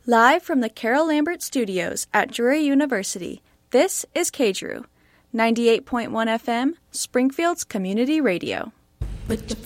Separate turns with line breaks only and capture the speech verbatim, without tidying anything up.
Live from the Carol Lambert Studios at Drury University, this is K D R U, ninety-eight point one F M, Springfield's community radio.
Put your